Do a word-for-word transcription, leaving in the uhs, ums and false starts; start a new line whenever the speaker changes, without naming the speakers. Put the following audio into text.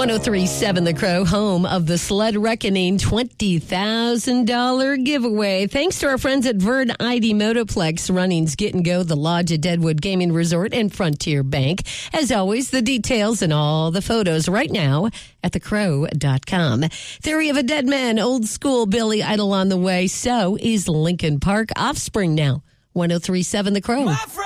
ten thirty-seven The Crow, home of the Sled Reckoning twenty thousand dollars giveaway. Thanks to our friends at Vern I D Motoplex, Runnings Get and Go, the Lodge at Deadwood Gaming Resort, and Frontier Bank. As always, the details and all the photos right now at the crow dot com. Theory of a Dead Man, old school Billy Idol on the way. So is Lincoln Park. Offspring now. ten thirty-seven The Crow.